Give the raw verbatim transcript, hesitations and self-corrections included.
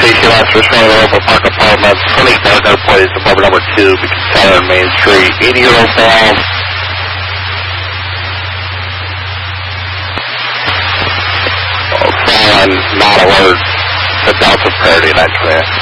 Station Officer Shannon Over Park Apartments, twenty Gardner Place, apartment number two, between Tyler and Main Street, eighty-year-old male. Oh, fallen, not alert, adults of priority, nine twenty.